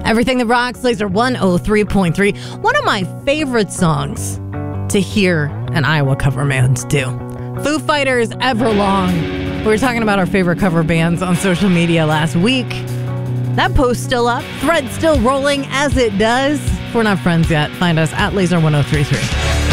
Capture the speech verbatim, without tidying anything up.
Everything That Rocks, Laser one oh three point three. One of my favorite songs to hear an Iowa cover band do. Foo Fighters, Everlong. We were talking about our favorite cover bands on social media last week. That post still up. Thread still rolling as it does. If we're not friends yet, find us at Laser one oh three three.